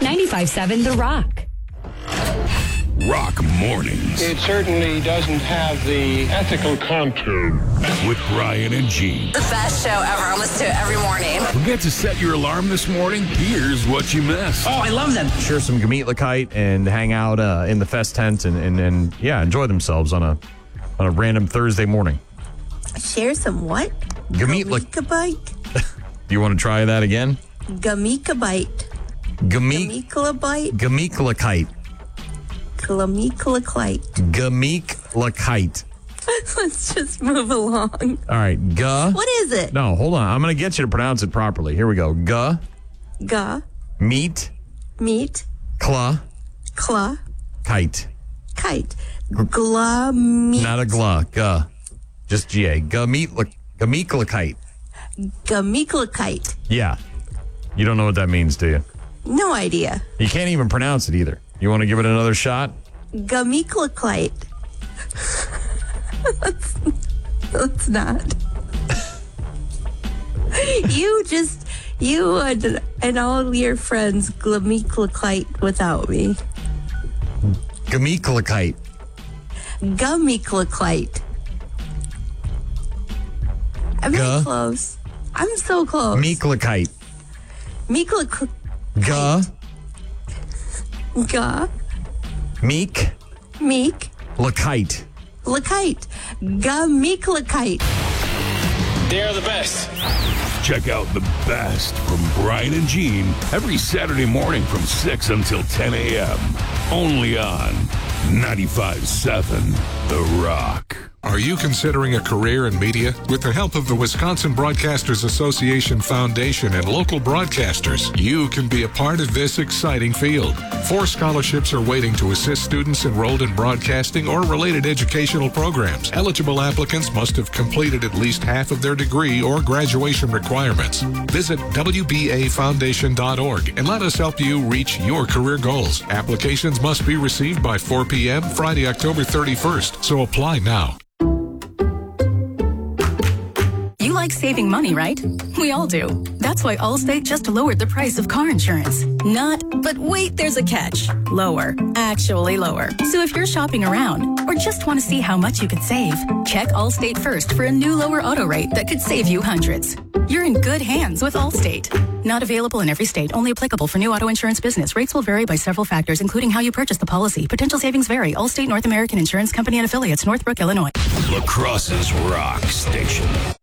95.7 The Rock. Rock Mornings. It certainly doesn't have the ethical contour. With Brian and Gene. The best show ever. I listen to it every morning. Forget to set your alarm this morning? Here's what you missed. Oh, I love them. Share some Gemeetlakite and hang out in the fest tent and enjoy themselves on a random Thursday morning. Share some what? Gemeetlakite. Do you want to try that again? Gemeetlakite. Gemeetlakite. Gemeetlakite. Gemeetlakite. Let's just move along. All right, What is it? No, hold on. I'm going to get you to pronounce it properly. Here we go. Meet. Kite. Kite. Glum. Not a gla. Just G-A. Gemeetlakite. Gemeetlakite. Yeah. You don't know what that means, do you? No idea. You can't even pronounce it either. You want to give it another shot? Gemeetlakite. Let's not. You and all your friends Gemeetlakite without me. Gemeetlakite. Gemeetlakite. I'm very close. I'm so close. Meeklakite. Meeklakite. Meek. Lakite. Gemeetlakite. They're the best. Check out the best from Brian and Gene every Saturday morning from 6 until 10 a.m. Only on 95.7 The Rock. Are you considering a career in media? With the help of the Wisconsin Broadcasters Association Foundation and local broadcasters, you can be a part of this exciting field. 4 scholarships are waiting to assist students enrolled in broadcasting or related educational programs. Eligible applicants must have completed at least half of their degree or graduation requirements. Visit WBAFoundation.org and let us help you reach your career goals. Applications must be received by 4 p.m. Friday, October 31st, so apply now. You like saving money, right? We all do. That's why Allstate just lowered the price of car insurance. But wait, there's a catch. Lower. Actually lower. So if you're shopping around or just want to see how much you could save, check Allstate first for a new lower auto rate that could save you hundreds. You're in good hands with Allstate. Not available in every state. Only applicable for new auto insurance business. Rates will vary by several factors, including how you purchase the policy. Potential savings vary. Allstate North American Insurance Company and affiliates, Northbrook, Illinois. La Crosse's Rock Station.